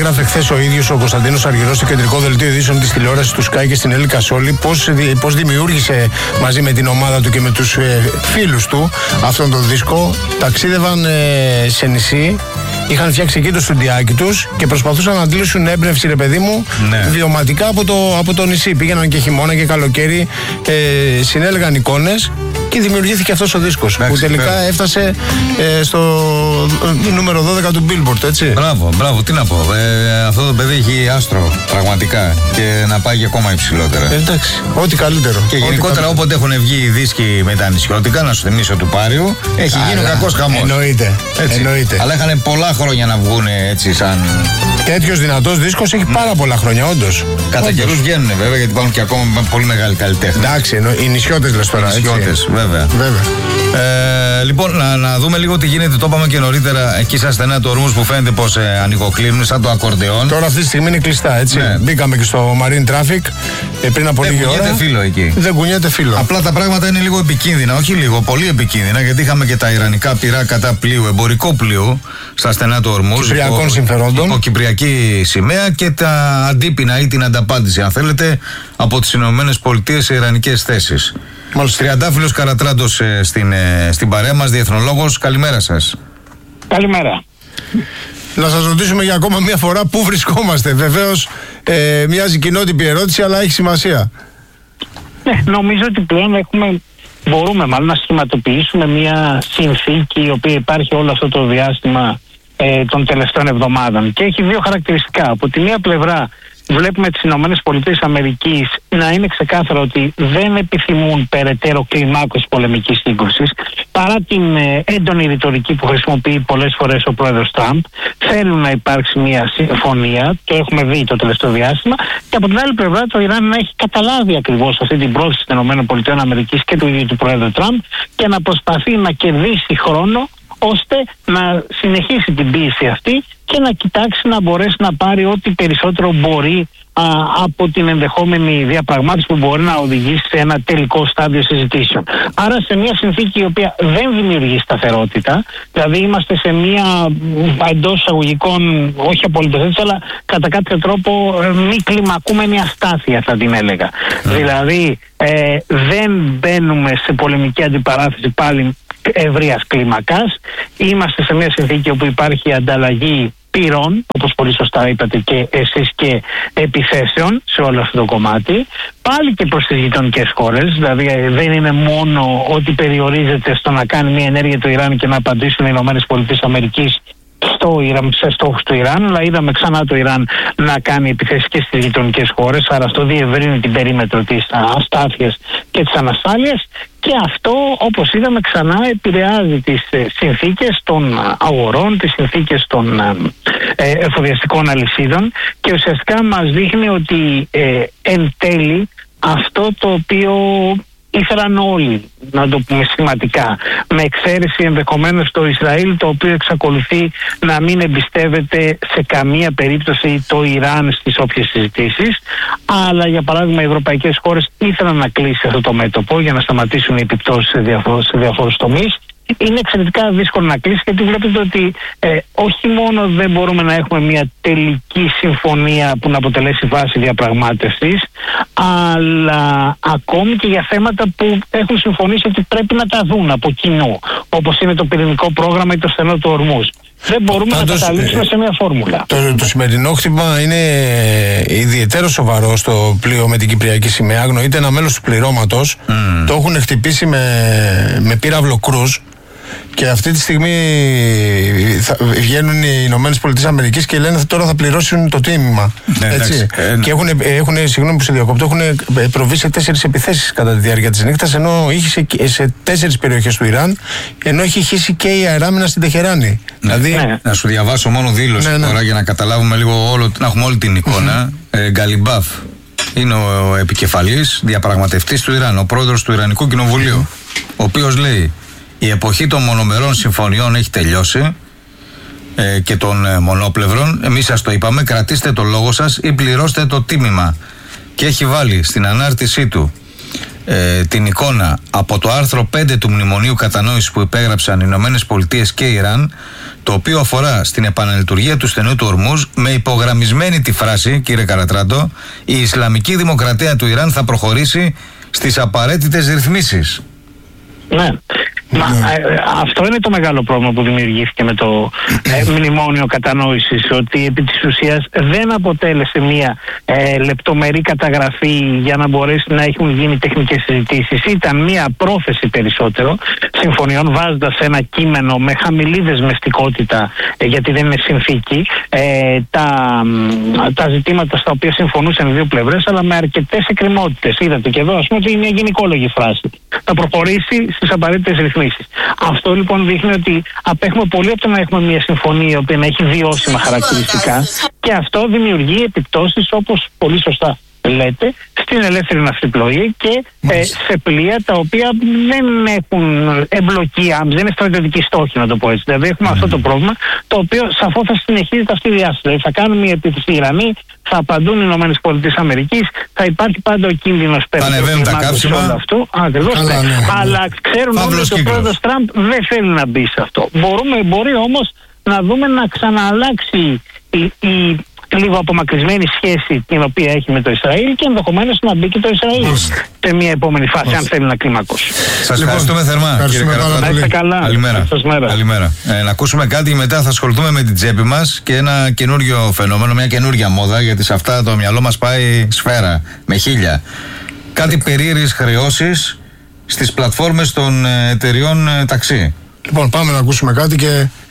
έγραφε χθες ο ίδιος ο Κωνσταντίνος Αργυρός στο κεντρικό δελτίο ειδήσεων της τηλεόρασης του Sky και στην Έλλη Κασόλη πώς δημιούργησε μαζί με την ομάδα του και με τους φίλους του αυτόν τον δίσκο. Ταξίδευαν σε νησί, είχαν φτιάξει εκεί το στουντιάκι τους και προσπαθούσαν να αντλήσουν έμπνευση, ρε παιδί μου, βιωματικά από το νησί. Πήγαιναν και χειμώνα και καλοκαίρι, συνέλεγαν εικόνες και δημιουργήθηκε αυτός ο δίσκος που τελικά έφτασε στο νούμερο 12 του Billboard, έτσι. Μπράβο, τι να πω. Αυτό το παιδί έχει άστρο πραγματικά και να πάει ακόμα υψηλότερα. Εντάξει, ό,τι καλύτερο. Και γενικότερα όποτε έχουν βγει οι δίσκοι με τα νησιώτικα, να σου θυμίσω του Πάριου, έχει γίνει ο κακός χαμός. Εννοείται. Αλλά είχαν πολλά χρόνια να βγουν έτσι σαν. Τέτοιος δυνατός δίσκος έχει πάρα πολλά χρόνια, όντως. Κατά καιρούς βγαίνουν βέβαια, γιατί υπάρχουν και ακόμα πολύ μεγάλοι καλλιτέχνες. Εντάξει, οι νησιώτες λες τώρα. Οι νησιώτες, βέβαια. Λοιπόν, να δούμε λίγο τι γίνεται. Το είπαμε και νωρίτερα εκεί στα στενά του ορμούς που φαίνεται πως ανοιγοκλίνουν σαν το ακορντεόν. Τώρα αυτή τη στιγμή είναι κλειστά, έτσι. Ναι. Μπήκαμε και στο Marine Traffic πριν από λίγη ώρα. Δεν κουνιέται φύλλο εκεί. Δεν κουνιέται φύλλο. Απλά τα πράγματα είναι λίγο επικίνδυνα. Όχι λίγο, πολύ επικίνδυνα. Γιατί είχαμε και τα ιρανικά πυρά κατά πλοίου, εμπορικό πλοίο στα στενά του ορμούς. Κυπριακών συμφερόντων. Υποκυπριακή σημαία και τα αντίπεινα ή την ανταπάντηση, αν θέλετε, από τις ΗΠΑ σε ιρανικές θέσεις. Τριαντάφυλλος Καρατράντος στην παρέα μας, διεθνολόγος. Καλημέρα σας. Καλημέρα. Να σας ρωτήσουμε για ακόμα μια φορά πού βρισκόμαστε. Βεβαίως μοιάζει κοινότυπη ερώτηση, αλλά έχει σημασία. Ναι, νομίζω ότι πλέον μπορούμε μάλλον να σχηματοποιήσουμε μια συνθήκη η οποία υπάρχει όλο αυτό το διάστημα των τελευταίων εβδομάδων και έχει δύο χαρακτηριστικά. Από τη μία πλευρά βλέπουμε τις ΗΠΑ να είναι ξεκάθαρο ότι δεν επιθυμούν περαιτέρω κλιμάκωση πολεμικής σύγκρουσης παρά την έντονη ρητορική που χρησιμοποιεί πολλές φορές ο πρόεδρος Τραμπ. Θέλουν να υπάρξει μια συμφωνία, το έχουμε δει το τελευταίο διάστημα, και από την άλλη πλευρά το Ιράν να έχει καταλάβει ακριβώς αυτή την πρόθεση των ΗΠΑ και του ίδιου του πρόεδρου Τραμπ και να προσπαθεί να κερδίσει χρόνο ώστε να συνεχίσει την πίεση αυτή και να κοιτάξει να μπορέσει να πάρει ό,τι περισσότερο μπορεί από την ενδεχόμενη διαπραγμάτευση που μπορεί να οδηγήσει σε ένα τελικό στάδιο συζητήσεων. Άρα σε μια συνθήκη η οποία δεν δημιουργεί σταθερότητα, δηλαδή είμαστε σε μια εντός εισαγωγικών, όχι απολύτως έτσι, αλλά κατά κάποιο τρόπο μη κλιμακούμενη αστάθεια, θα την έλεγα. Δηλαδή δεν μπαίνουμε σε πολεμική αντιπαράθεση πάλι ευρείας κλίμακας. Είμαστε σε μια συνθήκη όπου υπάρχει ανταλλαγή πυρών, όπως πολύ σωστά είπατε και εσείς, και επιθέσεων σε όλο αυτό το κομμάτι, πάλι και προς τις γειτονικές χώρες. Δηλαδή δεν είναι μόνο ότι περιορίζεται στο να κάνει μια ενέργεια το Ιράν και να απαντήσουν οι ΗΠΑ σε στόχους του Ιράν, αλλά είδαμε ξανά το Ιράν να κάνει επιθέσεις και στις γειτονικές χώρες, άρα αυτό διευρύνει την περίμετρο της αστάθειας και της ανασφάλειας, και αυτό, όπως είδαμε, ξανά επηρεάζει τις συνθήκες των αγορών, τις συνθήκες των εφοδιαστικών αλυσίδων, και ουσιαστικά μας δείχνει ότι εν τέλει αυτό το οποίο ήθελαν όλοι, να το πούμε σχηματικά, με εξαίρεση ενδεχομένως το Ισραήλ, το οποίο εξακολουθεί να μην εμπιστεύεται σε καμία περίπτωση το Ιράν στις όποιες συζητήσεις, αλλά για παράδειγμα οι ευρωπαϊκές χώρες ήθελαν να κλείσει αυτό το μέτωπο για να σταματήσουν οι επιπτώσεις σε διαφόρους τομείς. Είναι εξαιρετικά δύσκολο να κλείσει, γιατί βλέπετε ότι όχι μόνο δεν μπορούμε να έχουμε μια τελική συμφωνία που να αποτελέσει βάση διαπραγμάτευσης, αλλά ακόμη και για θέματα που έχουν συμφωνήσει ότι πρέπει να τα δουν από κοινού, όπως είναι το πυρηνικό πρόγραμμα ή το στενό του ορμούς. Δεν μπορούμε να καταλήξουμε σε μια φόρμουλα. Το σημερινό χτύπημα είναι ιδιαίτερο σοβαρό στο πλοίο με την κυπριακή σημαία. Αγνοείται ένα μέλος του πληρώματος. Το έχουν χτυπήσει με πύραυλο κρούζ. Και αυτή τη στιγμή βγαίνουν οι ΗΠΑ και λένε ότι τώρα θα πληρώσουν το τίμημα. Έτσι. Και έχουν, συγγνώμη που σε διακόπτω, έχουν προβεί σε 4 επιθέσεις κατά τη διάρκεια της νύχτας, ενώ είχε σε 4 περιοχές του Ιράν, ενώ έχει χύσει και η αεράμινα στην Τεχεράνη. Δηλαδή... Να σου διαβάσω μόνο δήλωση τώρα για να καταλάβουμε λίγο να έχουμε όλη την εικόνα. Γκαλιμπάφ είναι ο επικεφαλής διαπραγματευτής του Ιράν, ο πρόεδρος του Ιρανικού Κοινοβουλίου, ο οποίος λέει: η εποχή των μονομερών συμφωνιών έχει τελειώσει και των μονόπλευρων. Εμείς σας το είπαμε, κρατήστε το λόγο σας ή πληρώστε το τίμημα. Και έχει βάλει στην ανάρτησή του: την εικόνα από το άρθρο 5 του Μνημονίου Κατανόησης που υπέγραψαν οι Ηνωμένες Πολιτείες και Ιράν, το οποίο αφορά στην επαναλειτουργία του στενού του Ορμούζ, με υπογραμμισμένη τη φράση, κύριε Καρατράντο, η Ισλαμική Δημοκρατία του Ιράν θα προχωρήσει στις απαραίτητες ρυθμίσεις. Ναι. Αυτό είναι το μεγάλο πρόβλημα που δημιουργήθηκε με το Μνημόνιο Κατανόησης, ότι επί της ουσίας δεν αποτέλεσε μια λεπτομερή καταγραφή για να μπορέσει να έχουν γίνει τεχνικές συζητήσεις. Ήταν μια πρόθεση περισσότερο συμφωνιών, βάζοντας ένα κείμενο με χαμηλή δεσμευτικότητα, γιατί δεν είναι συνθήκη, τα ζητήματα στα οποία συμφωνούσαν οι δύο πλευρές, αλλά με αρκετές εκκρεμότητες. Είδατε και εδώ, ας πούμε, ότι είναι μια γενικόλογη φράση. Θα προχωρήσει στις απαραίτητες ρυθμίσεις. Αυτό λοιπόν δείχνει ότι απέχουμε πολύ από το να έχουμε μια συμφωνία η οποία να έχει βιώσιμα χαρακτηριστικά, και αυτό δημιουργεί επιπτώσεις, όπως πολύ σωστά λέτε, στην ελεύθερη ναυσιπλοεία και σε πλοία τα οποία δεν έχουν εμπλοκή, δεν είναι στρατιωτική στόχη, να το πω έτσι. Δηλαδή έχουμε αυτό το πρόβλημα, το οποίο σαφώς θα συνεχίζεται αυτή η διάσταση. Δηλαδή θα κάνουν μια επίθεση οι Ιρανοί, θα απαντούν οι Ηνωμένες Πολιτείες Αμερικής, θα υπάρχει πάντα ο κίνδυνος πέρα. Θα ανεβαίνουν τα καύσιμα. Ακριβώς, ναι. Αλλά ξέρουν όλοι ότι ο πρόεδρος Τραμπ δεν θέλει να μπει σε αυτό. Μπορεί όμως να δούμε να ξανααλλάξει η λίγο απομακρυσμένη σχέση την οποία έχει με το Ισραήλ, και ενδεχομένως να μπει και το Ισραήλ σε μια επόμενη φάση, αν θέλει να κλιμακώσει. Σας ευχαριστούμε θερμά, κύριε Καρατράντο. Να είστε καλά. Καλημέρα. Να ακούσουμε κάτι και μετά θα ασχοληθούμε με την τσέπη μας και ένα καινούριο φαινόμενο, μια καινούργια μόδα, γιατί σε αυτά το μυαλό μας πάει σφαίρα με χίλια. Κάτι περίεργες χρεώσεις στις πλατφόρμες των εταιριών ταξί. Λοιπόν, πάμε να ακούσουμε κάτι και